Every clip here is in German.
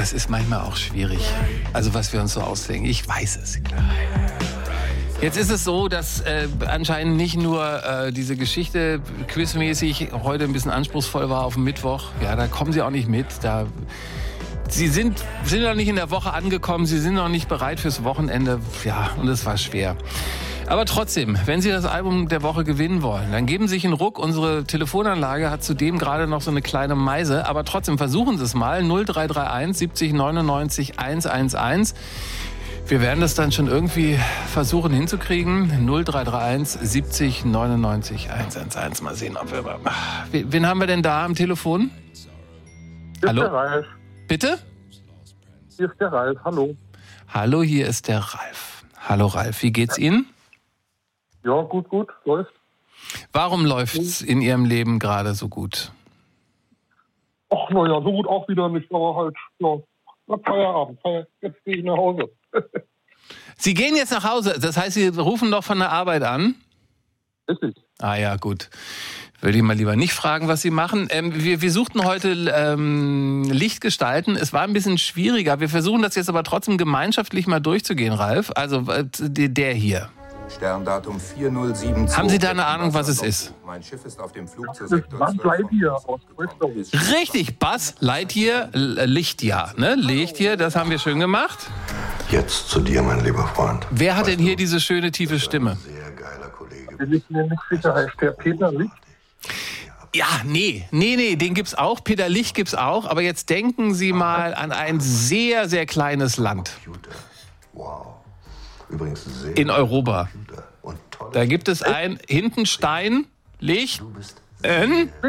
das ist manchmal auch schwierig. Also was wir uns so ausdenken. Ich weiß es, klar. Jetzt ist es so, dass anscheinend nicht nur diese Geschichte quizmäßig heute ein bisschen anspruchsvoll war auf dem Mittwoch. Ja, da kommen Sie auch nicht mit. Sie sind noch nicht in der Woche angekommen. Sie sind noch nicht bereit fürs Wochenende. Ja, und es war schwer. Aber trotzdem, wenn Sie das Album der Woche gewinnen wollen, dann geben Sie sich einen Ruck. Unsere Telefonanlage hat zudem gerade noch so eine kleine Meise. Aber trotzdem, versuchen Sie es mal. 0331 70 99 111. Wir werden das dann schon irgendwie versuchen hinzukriegen. 0331 70 99 111. Mal sehen, ob wir... Wen haben wir denn da am Telefon? Hallo? Der Ralf. Bitte? Hier ist der Ralf, hallo. Hallo, hier ist der Ralf. Hallo Ralf, wie geht's Ihnen? Ja, gut, läuft. Warum läuft's in Ihrem Leben gerade so gut? Ach, naja, so gut auch wieder nicht, aber halt, ja, Feierabend. Jetzt gehe ich nach Hause. Sie gehen jetzt nach Hause, das heißt, Sie rufen doch von der Arbeit an? Richtig. Ah ja, gut. Würde ich mal lieber nicht fragen, was Sie machen. Wir suchten heute Lichtgestalten. Es war ein bisschen schwieriger. Wir versuchen das jetzt aber trotzdem gemeinschaftlich mal durchzugehen, Ralf. Also der hier. Sterndatum 4072. Haben Sie da eine Ahnung, was es ist? Mein Schiff ist auf dem Flug zur Das ist Sektor Buzz 12 Lightyear aus Toy Story. Richtig, Buzz Lightyear, Lichtjahr, ne? Lichtjahr, das haben wir schön gemacht. Jetzt zu dir, mein lieber Freund. Wer hat denn hier diese schöne, tiefe Stimme? Sehr geiler Kollege. Bin ich mir nicht sicher, heißt der Peter Licht? Ja, nee, den gibt's auch. Peter Licht gibt's auch. Aber jetzt denken Sie mal an ein sehr, sehr kleines Land. Wow. Übrigens sehr In Europa. und toll. Da gibt es ein Hintenstein, Licht. Herr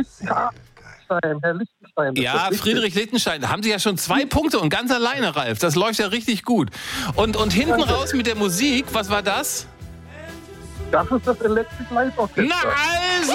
Lichtenstein. Das Ja, ist richtig. Friedrich Lichtenstein. Da haben Sie ja schon 2 Punkte und ganz alleine, Ralf. Das läuft ja richtig gut. Und hinten raus mit der Musik, was war das? Das ist das Electric Light Orchestra. Na also!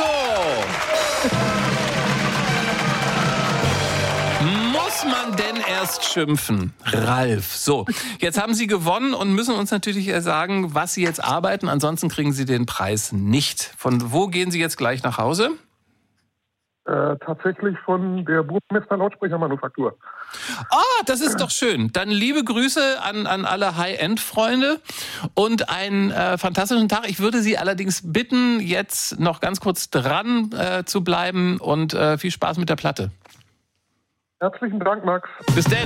Muss man denn erst schimpfen? Ralf. So, jetzt haben Sie gewonnen und müssen uns natürlich sagen, was Sie jetzt arbeiten. Ansonsten kriegen Sie den Preis nicht. Von wo gehen Sie jetzt gleich nach Hause? Tatsächlich von der Burmester Lautsprechermanufaktur. Ah, das ist doch schön. Dann liebe Grüße an alle High-End-Freunde und einen fantastischen Tag. Ich würde Sie allerdings bitten, jetzt noch ganz kurz dran zu bleiben und viel Spaß mit der Platte. Herzlichen Dank, Max. Bis denn.